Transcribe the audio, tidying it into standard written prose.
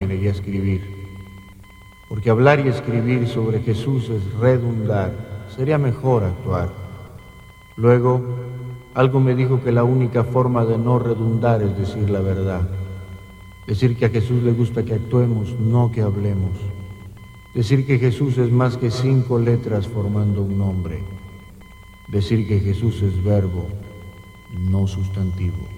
negué a escribir, porque hablar y escribir sobre Jesús es redundar, sería mejor actuar. Luego, algo me dijo que la única forma de no redundar es decir la verdad, decir que a Jesús le gusta que actuemos, no que hablemos, decir que Jesús es más que 5 letras formando un nombre, decir que Jesús es verbo, no sustantivo.